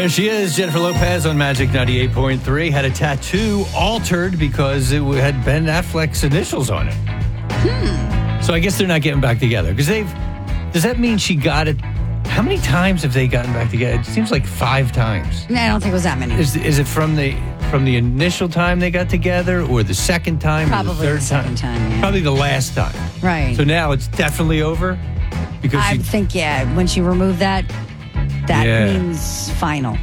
There she is, Jennifer Lopez on Magic 98.3. Had a tattoo altered because it had Ben Affleck's initials on it. So I guess they're not getting back together because does that mean she got it? How many times have they gotten back together? It seems like 5 times. No, I don't think it was that many. Is it from the initial time they got together, or the second time, Probably or the third the second time, yeah. Probably the last time. Right. So now it's definitely over? Because I think, when she removed that means final.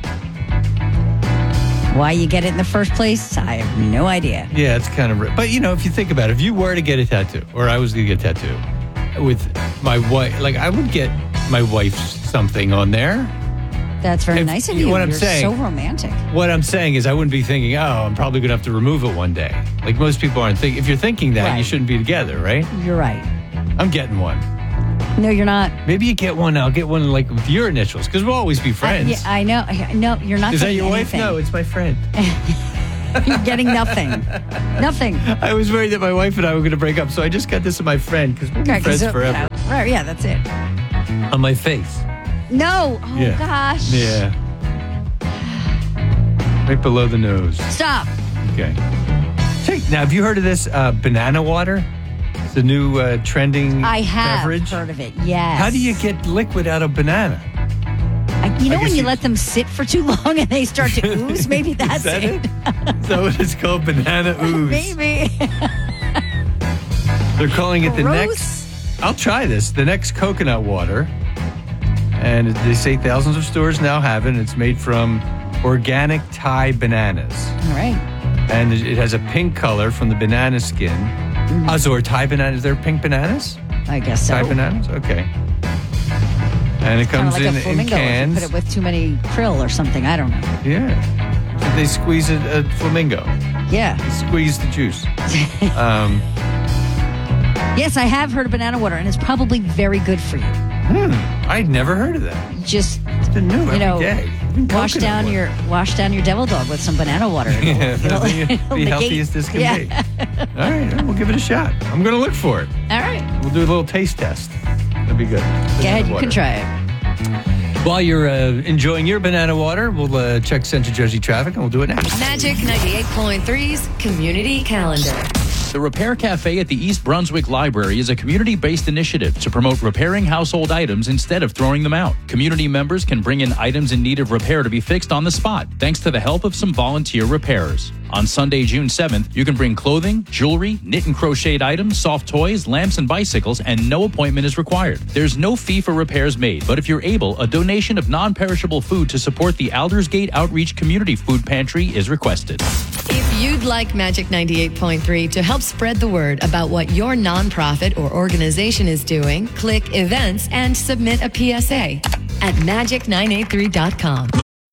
Why you get it in the first place, I have no idea. Yeah, it's kind of... But, if you think about it, if you were to get a tattoo, or I was going to get a tattoo with my wife, like, I would get my wife something on there. That's very nice of you. What I'm saying, so romantic. What I'm saying is I wouldn't be thinking, I'm probably going to have to remove it one day. Like most people aren't thinking. If you're thinking that, you shouldn't be together, right? You're right. I'm getting one. No, you're not. Maybe you get one. I'll get one like with your initials because we'll always be friends. Yeah, I know. No, you're not. Is that your anything. wife? No, it's my friend. You're getting nothing. Nothing. I was worried that my wife and I were going to break up, so I just got this to my friend because we've been friends forever. Right, yeah, that's it. On my face. No. Oh, gosh. Yeah. Right below the nose. Stop. Okay. Now, have you heard of this banana water? It's a new trending I have beverage. Heard of it, yes. How do you get liquid out of banana? When you let them sit for too long and they start to ooze? Maybe that's Is it. Is that what it's called? Banana ooze? Maybe. They're calling it the Gross. next... I'll try this. The next coconut water. And they say thousands of stores now have it. And it's made from organic Thai bananas. All right. And it has a pink color from the banana skin. So are Thai bananas, there pink bananas? I guess so. Thai bananas? Okay. And it comes like in a flamingo cans. If you put it with too many krill or something. I don't know. Yeah. They squeeze a flamingo. Yeah. They squeeze the juice. Yes, I have heard of banana water, and it's probably very good for you. I'd never heard of that. Just It's been new every day. wash down your devil dog with some banana water. It'll be healthy as this can be. All right, we'll give it a shot. I'm going to look for it. All right. We'll do a little taste test. That'd be good. Go ahead, you can try it. While you're enjoying your banana water, we'll check Central Jersey traffic, and we'll do it next. Magic 98.3's Community Calendar. The Repair Cafe at the East Brunswick Library is a community-based initiative to promote repairing household items instead of throwing them out. Community members can bring in items in need of repair to be fixed on the spot, thanks to the help of some volunteer repairers. On Sunday, June 7th, you can bring clothing, jewelry, knit and crocheted items, soft toys, lamps, and bicycles, and no appointment is required. There's no fee for repairs made, but if you're able, a donation of non-perishable food to support the Aldersgate Outreach Community Food Pantry is requested. If you'd like Magic 98.3 to help spread the word about what your nonprofit or organization is doing, click Events and submit a PSA at magic983.com.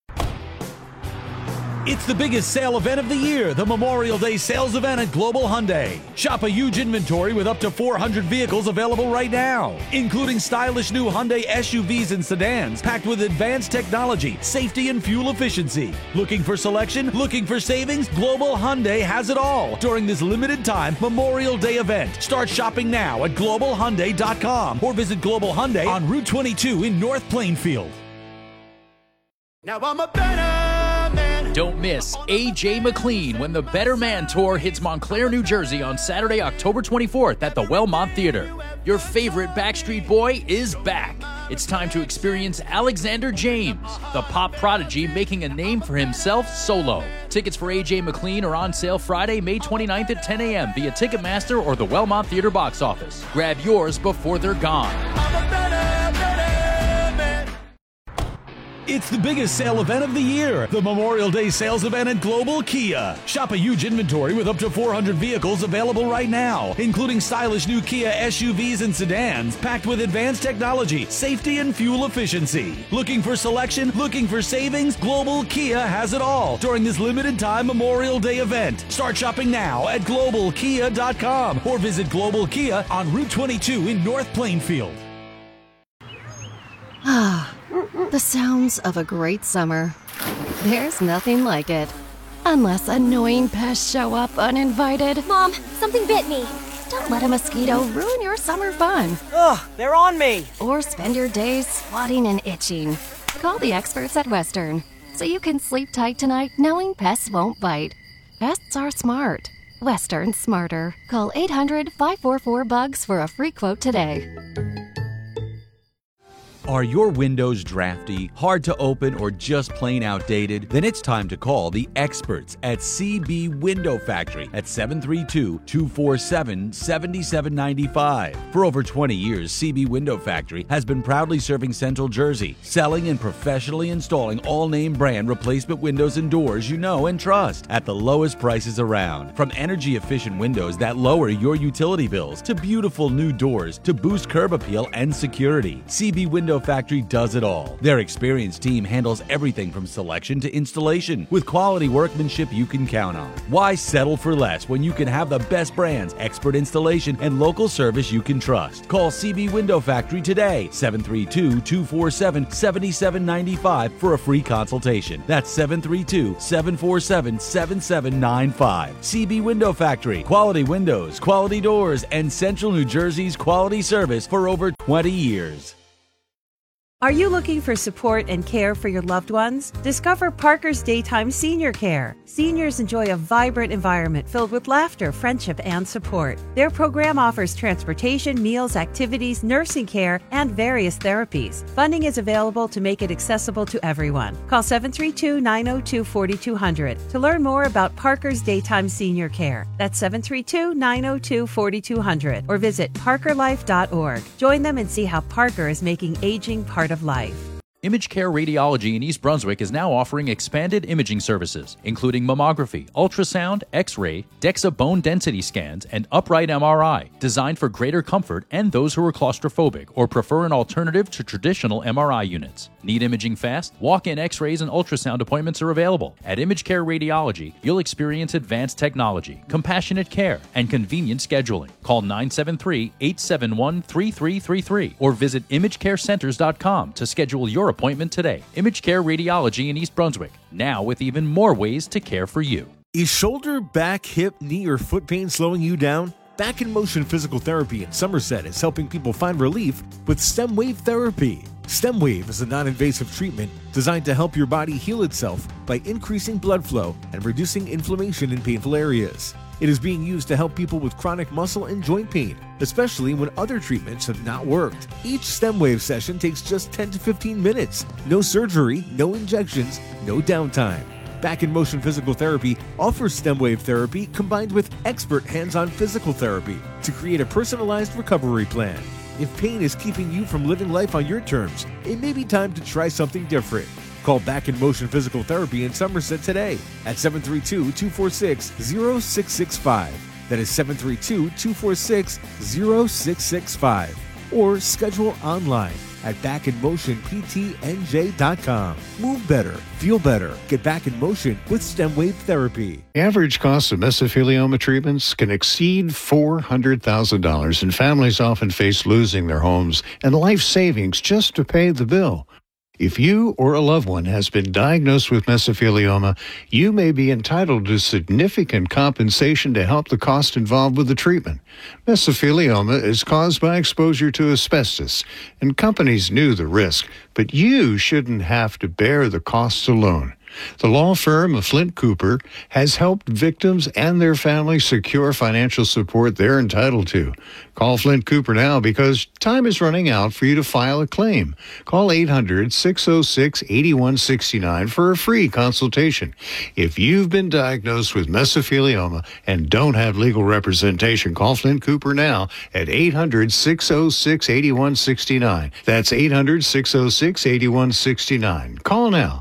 It's the biggest sale event of the year, the Memorial Day sales event at Global Hyundai. Shop a huge inventory with up to 400 vehicles available right now, including stylish new Hyundai SUVs and sedans packed with advanced technology, safety, and fuel efficiency. Looking for selection? Looking for savings? Global Hyundai has it all during this limited time Memorial Day event. Start shopping now at globalhyundai.com or visit Global Hyundai on Route 22 in North Plainfield. Now I'm a better man. Don't miss AJ McLean when the Better Man Tour hits Montclair, New Jersey on Saturday, October 24th at the Wellmont Theater. Your favorite Backstreet Boy is back. It's time to experience Alexander James, the pop prodigy making a name for himself solo. Tickets for AJ McLean are on sale Friday, May 29th at 10 a.m. via Ticketmaster or the Wellmont Theater box office. Grab yours before they're gone. I'm a better man. It's the biggest sale event of the year, the Memorial Day sales event at Global Kia. Shop a huge inventory with up to 400 vehicles available right now, including stylish new Kia SUVs and sedans packed with advanced technology, safety, and fuel efficiency. Looking for selection? Looking for savings? Global Kia has it all during this limited time Memorial Day event. Start shopping now at globalkia.com or visit Global Kia on Route 22 in North Plainfield. The sounds of a great summer. There's nothing like it. Unless annoying pests show up uninvited. Mom, something bit me. Don't let a mosquito ruin your summer fun. Ugh, they're on me. Or spend your days swatting and itching. Call the experts at Western. so you can sleep tight tonight knowing pests won't bite. Pests are smart. Western smarter. Call 800-544-BUGS for a free quote today. Are your windows drafty, hard to open, or just plain outdated? Then it's time to call the experts at CB Window Factory at 732-247-7795. For over 20 years, CB Window Factory has been proudly serving Central Jersey, selling and professionally installing all-name brand replacement windows and doors you know and trust at the lowest prices around. From energy-efficient windows that lower your utility bills to beautiful new doors to boost curb appeal and security, CB Window Factory does it all. Their experienced team handles everything from selection to installation with quality workmanship you can count on. Why settle for less when you can have the best brands, expert installation, and local service you can trust? Call CB Window Factory today, 732-247-7795 for a free consultation. That's 732-747-7795. CB Window Factory. Quality windows, quality doors, and Central New Jersey's quality service for over 20 years. Are you looking for support and care for your loved ones? Discover Parker's Daytime Senior Care. Seniors enjoy a vibrant environment filled with laughter, friendship, and support. Their program offers transportation, meals, activities, nursing care, and various therapies. Funding is available to make it accessible to everyone. Call 732-902-4200 to learn more about Parker's Daytime Senior Care. That's 732-902-4200 or visit parkerlife.org. Join them and see how Parker is making aging part of life. Image Care Radiology in East Brunswick is now offering expanded imaging services, including mammography, ultrasound, X-ray, DEXA bone density scans, and upright MRI, designed for greater comfort and those who are claustrophobic or prefer an alternative to traditional MRI units. Need imaging fast? Walk-in X-rays and ultrasound appointments are available. At Image Care Radiology, you'll experience advanced technology, compassionate care, and convenient scheduling. Call 973-871-3333 or visit imagecarecenters.com to schedule your appointment today. Image Care Radiology in East Brunswick, now with even more ways to care for you. Is shoulder, back, hip, knee, or foot pain slowing you down? Back in Motion Physical Therapy in Somerset is helping people find relief with STEM Wave Therapy. STEM Wave is a non-invasive treatment designed to help your body heal itself by increasing blood flow and reducing inflammation in painful areas. It is being used to help people with chronic muscle and joint pain, especially when other treatments have not worked. Each STEM Wave session takes just 10 to 15 minutes. No surgery, no injections, no downtime. Back in Motion Physical Therapy offers STEM Wave therapy combined with expert hands-on physical therapy to create a personalized recovery plan. If pain is keeping you from living life on your terms, it may be time to try something different. Call Back in Motion Physical Therapy in Somerset today at 732-246-0665. That is 732-246-0665. Or schedule online at backinmotionptnj.com. Move better, feel better, get back in motion with STEM Wave Therapy. The average cost of mesothelioma treatments can exceed $400,000, and families often face losing their homes and life savings just to pay the bill. If you or a loved one has been diagnosed with mesothelioma, you may be entitled to significant compensation to help the cost involved with the treatment. Mesothelioma is caused by exposure to asbestos, and companies knew the risk, but you shouldn't have to bear the costs alone. The law firm of Flint Cooper has helped victims and their families secure financial support they're entitled to. Call Flint Cooper now because time is running out for you to file a claim. Call 800-606-8169 for a free consultation. If you've been diagnosed with mesothelioma and don't have legal representation, call Flint Cooper now at 800-606-8169. That's 800-606-8169. Call now.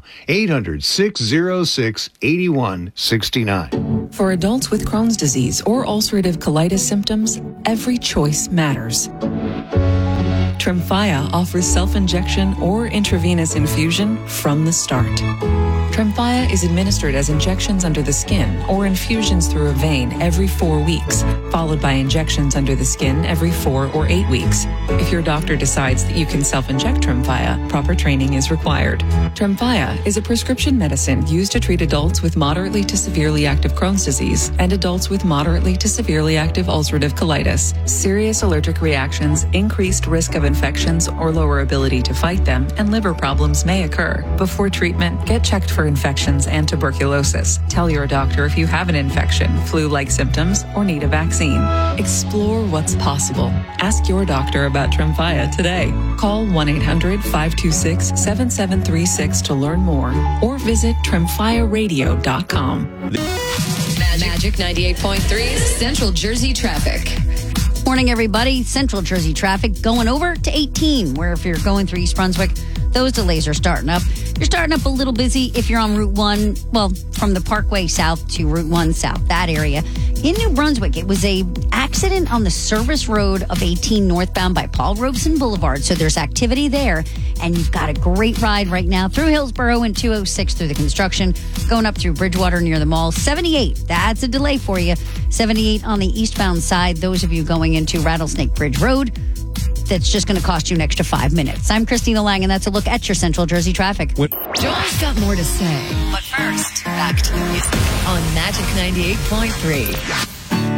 800-606-8169. For adults with Crohn's disease or ulcerative colitis symptoms, every choice matters. Tremfya offers self-injection or intravenous infusion from the start. Tremfya is administered as injections under the skin or infusions through a vein every 4 weeks, followed by injections under the skin every 4 or 8 weeks. If your doctor decides that you can self-inject Tremfya, proper training is required. Tremfya is a prescription medicine used to treat adults with moderately to severely active Crohn's disease and adults with moderately to severely active ulcerative colitis. Serious allergic reactions, increased risk of infections or lower ability to fight them, and liver problems may occur. Before treatment, get checked for for infections and tuberculosis. Tell your doctor if you have an infection, flu-like symptoms, or need a vaccine. Explore what's possible. Ask your doctor about Tremfya today. Call 1-800-526-7736 to learn more or visit TremfyaRadio.com. Magic 98.3 Central Jersey traffic. Morning, everybody. Central Jersey traffic going over to 18, where if you're going through East Brunswick, those delays are starting up. You're starting up a little busy if you're on Route 1, well, from the Parkway South to Route 1 South, that area. In New Brunswick, it was a accident on the service road of 18 northbound by Paul Robeson Boulevard. So there's activity there, and you've got a great ride right now through Hillsborough and 206 through the construction, going up through Bridgewater near the mall. 78, that's a delay for you. 78 on the eastbound side, those of you going into Rattlesnake Bridge Road. That's just going to cost you an extra 5 minutes. I'm Christina Lang, and that's a look at your Central Jersey traffic. Joel's got more to say. But first, back to the music on Magic 98.3.